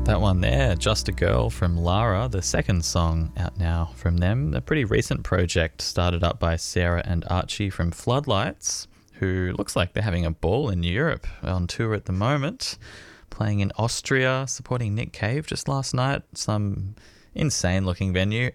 That one there, Just a Girl from Lara, the second song out now from them. A pretty recent project started up by Sarah and Archie from Floodlights, who looks like they're having a ball in Europe, on tour at the moment, playing in Austria, supporting Nick Cave just last night, some insane looking venue.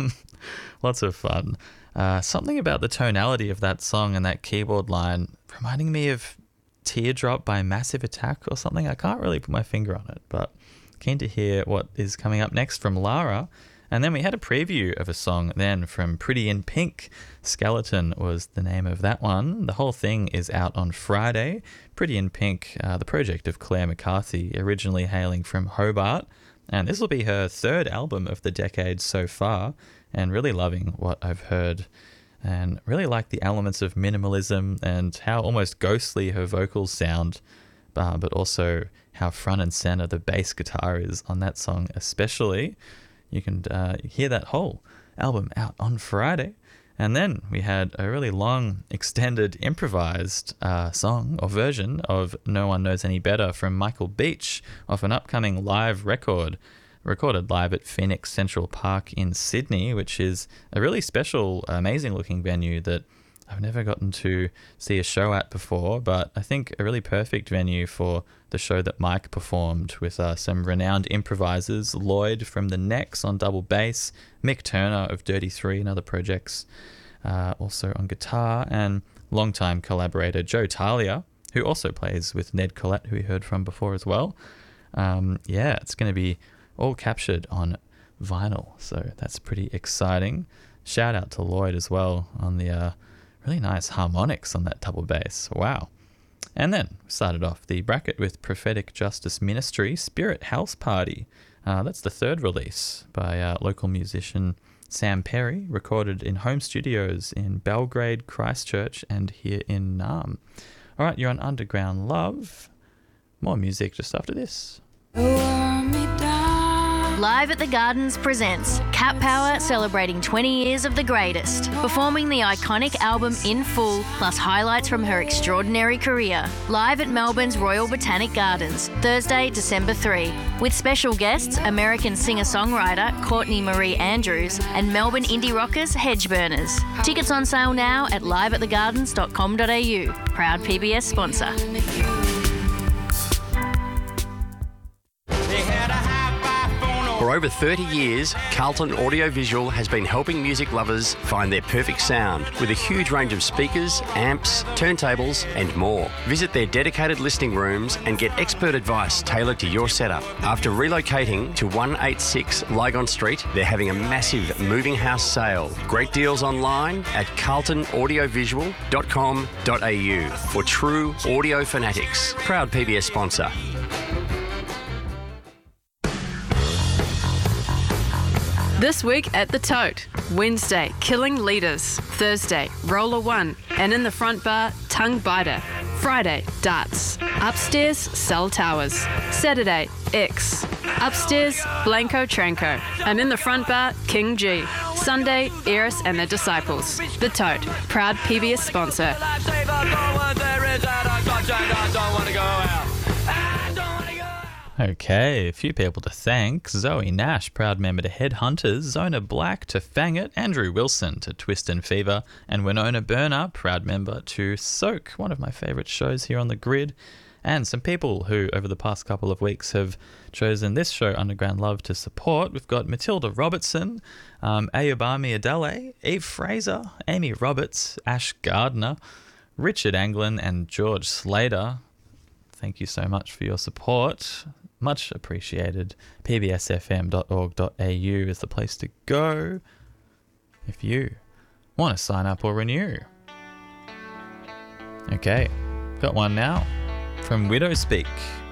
Lots of fun. Something about the tonality of that song and that keyboard line reminding me of Teardrop by Massive Attack or something. I can't really put my finger on it, but keen to hear what is coming up next from Lara. And then we had a preview of a song then from Pretty in Pink. Skeleton was the name of that one. The whole thing is out on Friday. Pretty in Pink, the project of Claire McCarthy, originally hailing from Hobart. And this will be her third album of the decade so far, and really loving what I've heard. And really like the elements of minimalism and how almost ghostly her vocals sound, but also how front and center the bass guitar is on that song especially. You can hear that whole album out on Friday. And then we had a really long, extended, improvised song or version of No One Knows Any Better from Michael Beach off an upcoming live record, recorded live at Phoenix Central Park in Sydney, which is a really special, amazing-looking venue that I've never gotten to see a show at before, but I think a really perfect venue for the show that Mike performed with some renowned improvisers, Lloyd from The Necks on double bass, Mick Turner of Dirty Three and other projects, also on guitar, and longtime collaborator Joe Talia, who also plays with Ned Collette, who we heard from before as well. It's going to be all captured on vinyl, so that's pretty exciting. Shout out to Lloyd as well on the really nice harmonics on that double bass. Wow. And then we started off the bracket with Prophetic Justice Ministry, Spirit House Party. That's the third release by local musician Sam Perry, recorded in home studios in Belgrade, Christchurch, and here in Naarm. All right, you're on Underground Love. More music just after this. Live at the Gardens presents Cat Power celebrating 20 years of the greatest, performing the iconic album in full, plus highlights from her extraordinary career. Live at Melbourne's Royal Botanic Gardens, Thursday, December 3, with special guests American singer-songwriter Courtney Marie Andrews and Melbourne indie rockers Hedgeburners. Tickets on sale now at liveatthegardens.com.au. Proud PBS sponsor. For over 30 years, Carlton Audiovisual has been helping music lovers find their perfect sound with a huge range of speakers, amps, turntables and more. Visit their dedicated listening rooms and get expert advice tailored to your setup. After relocating to 186 Lygon Street, they're having a massive moving house sale. Great deals online at carltonaudiovisual.com.au for true audio fanatics. Proud PBS sponsor. This week at The Tote. Wednesday, Killing Leaders. Thursday, Roller One. And in the front bar, Tongue Biter. Friday, Darts. Upstairs, Cell Towers. Saturday, X. Upstairs, Blanco Tranco. And in the front bar, King G. Sunday, Eris and the Disciples. The Tote. Proud PBS sponsor. Okay, a few people to thank. Zoe Nash, proud member to Headhunters, Zona Black to Fang It, Andrew Wilson to Twist and Fever, and Winona Burner, proud member to Soak, one of my favourite shows here on the grid, and some people who over the past couple of weeks have chosen this show, Underground Love, to support. We've got Matilda Robertson, Ayobami Adele, Eve Fraser, Amy Roberts, Ash Gardner, Richard Anglin, and George Slater. Thank you so much for your support. Much appreciated. pbsfm.org.au is the place to go if you want to sign up or renew. Okay, got one now from Widowspeak.